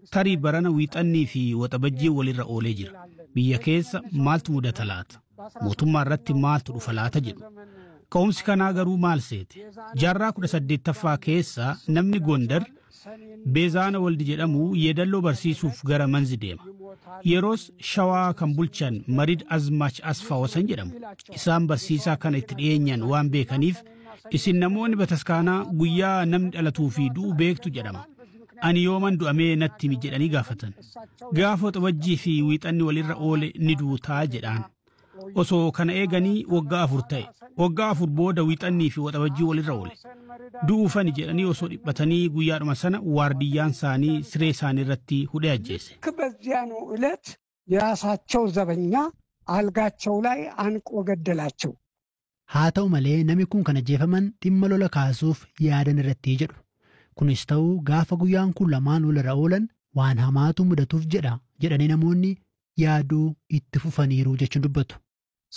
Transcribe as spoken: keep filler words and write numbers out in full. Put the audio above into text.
tarii barana wiixannii fi waxabajjii walirra oolee jira. Biyya keessa maaltu mudata laata? Mootummaa irratti maaltu dhufa laata jedhu. Ka'umsi kanaa garuu maal seete? Jaarraa kudha saddeettaffaa keessa namni Gondar Beezaana Waldi jedhamu yeedalloo barsiisuuf gara manzi deema. Yeroos shawaa kan bulchan Marid Azmaach Asfaawasan jedhamu. Isaan barsiisaa kana itti dhiyeenyan waan beekaniif isin namoonni bataskaanaa guyyaa namni dhalatuu fi du'u beektu jedhama. Ani yooman du'amee natti mi jedhanii gaafatan. Gaafa waxabajjii fi wiixanni walirra oole ni duutaa jedhaan. Osoo kana eeganii waggaa afur ta'e. Waggaa afur booda wiixannii fi waxabajjii walirra oole. Du'uufani jedhanii osoo dhiphatanii guyyaadhuma sana waardiyyaan isaanii siree isaanii irratti hudhee ajjeese. በዚያኑ ዕለት የራሳቸው ዘበኛ አልጋቸው ላይ አንቆ ገደላቸው. haa ta'u malee namni kun kan ajjeefaman dhimma lola kaasuuf yaadan irratti jedhu. Kunis ta'uu gaafa guyyaan kun lamaan walirra oolan waan hamaatu mudatuuf jedha jedhanii namoonni yaaduu itti fufaniiru jechuun dubbatu.